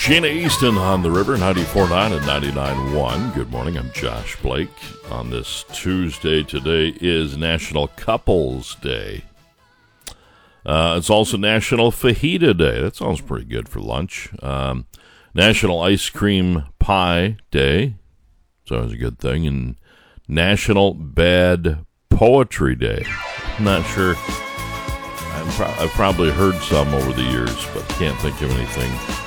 Sheena Easton on the river, 94.9 and 99.1. Good morning, I'm Josh Blake. On this Tuesday, today is National Couples Day. It's also National Fajita Day. That sounds pretty good for lunch. National Ice Cream Pie Day. Sounds a good thing. And National Bad Poetry Day. I'm not sure. I've probably heard some over the years, but can't think of anything